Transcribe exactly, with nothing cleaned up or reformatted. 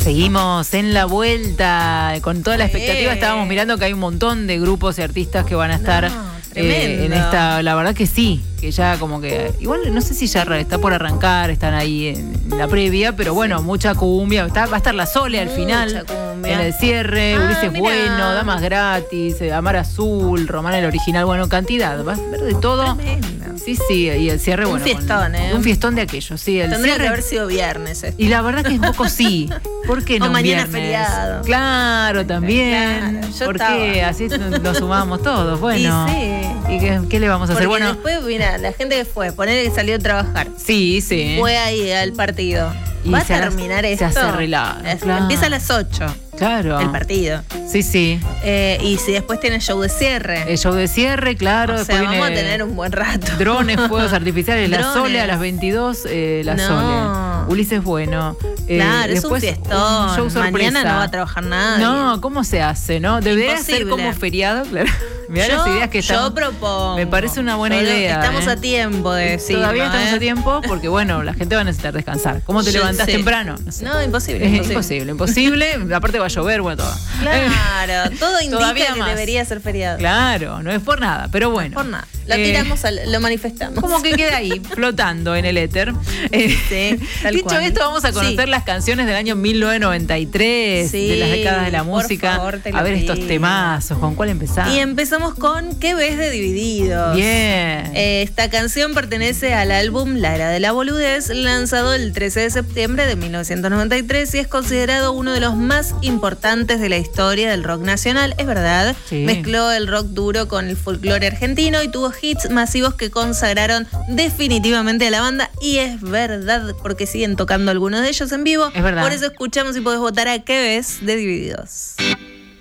Seguimos en la vuelta, con toda la expectativa. Estábamos mirando que hay un montón de grupos y artistas que van a estar No, eh, en esta. La verdad que sí, que ya como que. Igual no sé si ya está por arrancar, están ahí en la previa, pero bueno, mucha cumbia. Está, va a estar la Sole al Mucha final, cumbia. en el cierre. Ah, Ulises mirá. Bueno, Damas Gratis, eh, Amar Azul, Román el Original. Bueno, cantidad, va a ver de todo. Tremendo. Sí, sí, y el cierre, Un bueno. fiestón, con- ¿eh? Un fiestón de aquellos, sí. El Tendría cierre, que haber sido viernes esto. y la verdad que es un poco sí. ¿Por qué O no un mañana viernes? feriado. Claro, también. Claro, yo ¿Por qué? estaba. Así nos sumamos todos. Bueno. Y sí. ¿Y qué, qué le vamos a hacer? Porque Bueno, después, mira, la gente que fue, poner que salió a trabajar, sí, sí. fue ahí al partido. Y ¿Va a se hace- terminar se esto? hace relajo, Es- claro. Empieza a las ocho Claro. el partido. Sí, sí. Eh, y si después tiene show de cierre. El show de cierre, claro. o sea, después vamos a viene tener un buen rato. drones, fuegos artificiales. La Drones. Sole a las veintidós, eh, la No. Sole. Ulises Bueno. Eh, Claro, es un después fiestón. un show sorpresa. Mañana no va a trabajar nadie. No, ¿cómo se hace, no? Debería ser Imposible. como feriado, claro. Mirá yo, las ideas que yo estamos. propongo. Me parece una buena Yo lo- idea. Estamos ¿eh? a tiempo de decirlo. Todavía estamos ¿eh? a tiempo porque, bueno, la gente va a necesitar descansar. ¿Cómo te Yo levantás sé. temprano? No sé. No, imposible. Es imposible. imposible, imposible. Aparte va a llover, bueno, todo. Claro, todo indica Todavía que más. debería ser feriado. Claro, no es por nada, pero bueno. Por nada. Lo Eh, tiramos, al- lo manifestamos. Como que queda ahí, flotando en el éter. Eh, Sí, tal dicho cual. esto, vamos a conocer Sí. las canciones del año mil novecientos noventa y tres, Sí, de las décadas de la por música. favor, te lo a ver estos pido. temazos, ¿con cuál empezamos? Y empezamos con ¿Qué ves de Divididos? Bien. Eh, Esta canción pertenece al álbum La Era de la Boludez, lanzado el trece de septiembre de mil novecientos noventa y tres y es considerado uno de los más importantes de la historia del rock nacional. Es verdad, Sí. mezcló el rock duro con el folclore argentino y tuvo hits masivos que consagraron definitivamente a la banda. Y es verdad, porque siguen tocando algunos de ellos en vivo. Es verdad. Por eso escuchamos y podés votar a ¿Qué ves de Divididos?